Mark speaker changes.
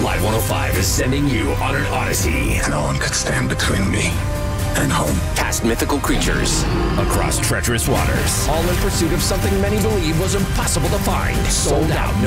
Speaker 1: Live 105 is sending you on an odyssey.
Speaker 2: No one could stand between me and home.
Speaker 1: Past mythical creatures, across treacherous waters, all in pursuit of something many believe was impossible to find. Sold out.